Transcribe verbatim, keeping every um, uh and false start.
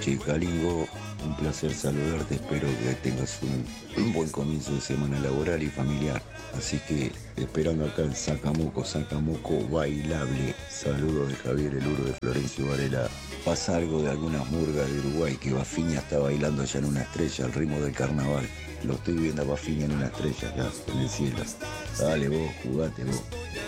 Che, Calingo, un placer saludarte, espero que tengas un, un buen comienzo de semana laboral y familiar. Así que esperando acá el Sacamoco, Sacamoco bailable. Saludos de Javier el Uro de Florencio Varela. Pasa algo de algunas murgas de Uruguay que Bafiña está bailando ya en una estrella al ritmo del carnaval. Lo estoy viendo a Bafiña en una estrella ya, en el cielo. Dale vos, jugate vos.